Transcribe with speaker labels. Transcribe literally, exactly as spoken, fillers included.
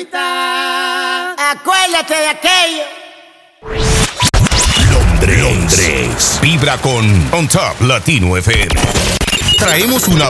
Speaker 1: mamacita. Acuérdate de aquello.
Speaker 2: Londres. Londres. Vibra con On Top Latino F M. Traemos una